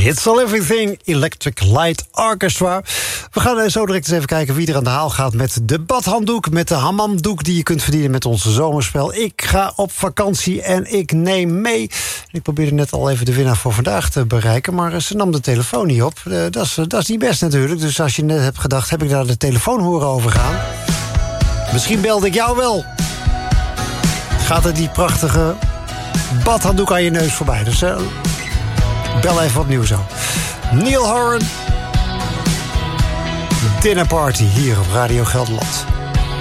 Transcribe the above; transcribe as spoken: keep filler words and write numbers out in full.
It's All Everything, Electric Light Orchestra. We gaan zo direct eens even kijken wie er aan de haal gaat met de badhanddoek, met de hammamdoek die je kunt verdienen met onze zomerspel. Ik ga op vakantie en ik neem mee. Ik probeerde net al even de winnaar voor vandaag te bereiken, maar ze nam de telefoon niet op. Uh, dat, is, dat is niet best natuurlijk, dus als je net hebt gedacht, heb ik daar de telefoon horen overgaan? Misschien belde ik jou wel. Gaat er die prachtige badhanddoek aan je neus voorbij, dus uh, bel even opnieuw zo. Neil Horan, Dinner Party hier op Radio Gelderland.